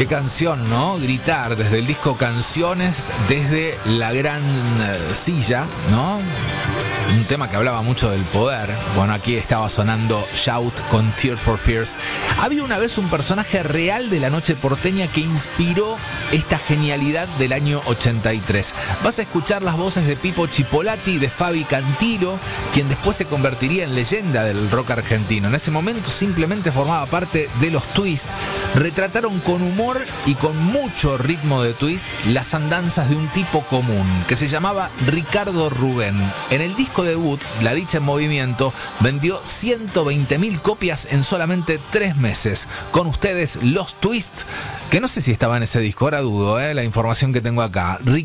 Qué canción, ¿no? Gritar desde el disco Canciones, desde la gran silla, ¿no? Un tema que hablaba mucho del poder. Bueno, aquí estaba sonando Shout con Tears for Fears. Había una vez un personaje real de la noche porteña que inspiró esta genialidad del año 83. Vas a escuchar las voces de Pipo Chipolati y de Fabi Cantilo, quien después se convertiría en leyenda del rock argentino. En ese momento simplemente formaba parte de los Twist. Retrataron con humor y con mucho ritmo de twist las andanzas de un tipo común que se llamaba Ricardo Rubén. En el disco debut, La Dicha en Movimiento, vendió 120.000 copias en solamente 3 meses. Con ustedes, los Twist, que no sé si estaba en ese disco, ahora dudo, la información que tengo acá.